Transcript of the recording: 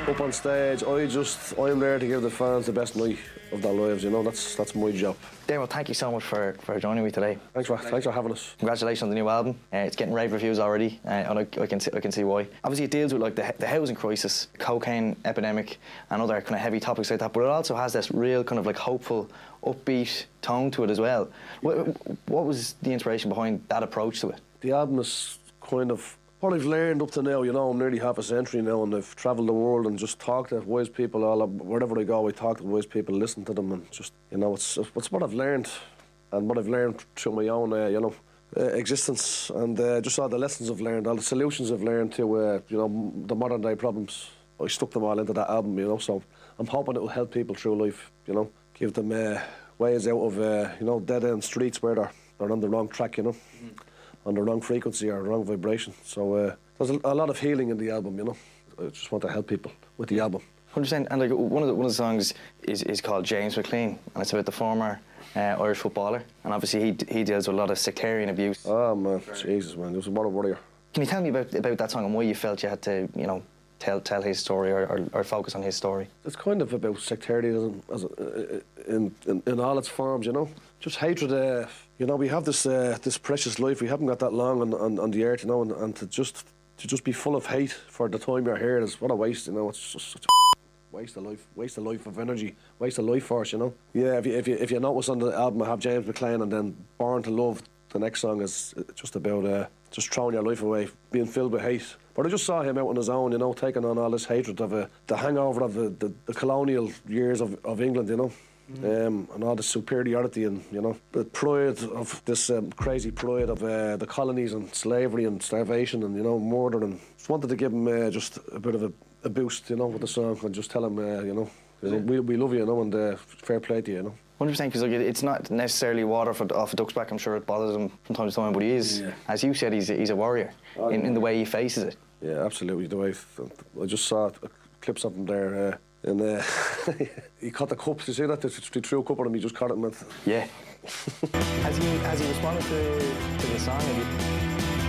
Up on stage, I'm there to give the fans the best night of their lives, you know, that's my job. Dermot, thank you so much for joining me today. Thanks for having us. Congratulations on the new album. It's getting rave reviews already, and I can see why. Obviously, it deals with like the housing crisis, cocaine epidemic, and other kind of heavy topics like that. But it also has this real kind of like hopeful, upbeat tone to it as well. What was the inspiration behind that approach to it? The album is kind of what I've learned up to now. You know, I'm nearly half a century now, and I've travelled the world and just talked to wise people. Wherever I go, I talk to wise people, listen to them, and just, you know, it's what I've learned, and what I've learned through my own, existence, and just all the lessons I've learned, all the solutions I've learned to, you know, the modern day problems. I stuck them all into that album, you know. So I'm hoping it will help people through life, you know, give them ways out of, you know, dead end streets where they're on the wrong track, you know. On the wrong frequency or wrong vibration. So there's a lot of healing in the album, you know. I just want to help people with the album. 100%. And like one of the songs is called James McLean, and it's about the former Irish footballer. And obviously he deals with a lot of sectarian abuse. Oh man, Jesus man, what a warrior. Can you tell me about that song and why you felt you had to, you know, tell his story or focus on his story? It's kind of about sectarianism in all its forms, you know. Just hatred. You know, we have this precious life. We haven't got that long on the earth, you know, and to just be full of hate for the time you're here is what a waste, you know. It's just such a waste of life of energy, waste of life force, you know. Yeah, if you notice on the album, I have James McLean, and then Born to Love. The next song is just about just throwing your life away, being filled with hate. But I just saw him out on his own, you know, taking on all this hatred of the hangover of the colonial years of England, you know. And all the superiority and, you know, the pride of this crazy pride of the colonies and slavery and starvation and, you know, murder. And just wanted to give him just a bit of a boost, you know, with the song, and just tell him, you know, we love you, you know, and fair play to you, you know. 100%, because like, it's not necessarily water off a duck's back. I'm sure it bothers him from time to time, but he is, as you said, he's a warrior in the way he faces it. Yeah, absolutely. The way I just saw clips of him there. And he caught the cup. Did you see that? They threw a cup at him. He just caught it and went. Yeah. Has he responded to the song?